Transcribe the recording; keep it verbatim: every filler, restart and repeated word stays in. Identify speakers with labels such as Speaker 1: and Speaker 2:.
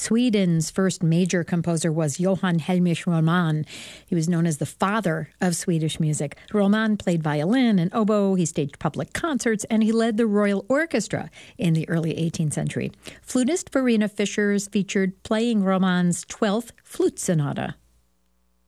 Speaker 1: Sweden's first major composer was Johann Heinrich Roman. He was known as the father of Swedish music. Roman played violin and oboe, he staged public concerts, and he led the Royal Orchestra in the early eighteenth century. Flutist Verena Fischer is featured playing Roman's twelfth Flute Sonata.